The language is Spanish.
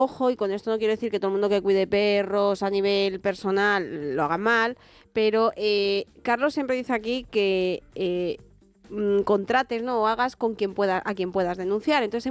Ojo, y con esto no quiero decir que todo el mundo que cuide perros a nivel personal lo haga mal, pero Carlos siempre dice aquí que contrates, ¿no? O hagas con quien pueda, a quien puedas denunciar. Entonces,